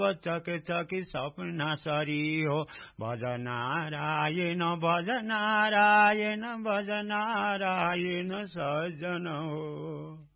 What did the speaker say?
चके चकी सपना सरी हो। भज नारायण भज नारायण भज नारायण सजन हो।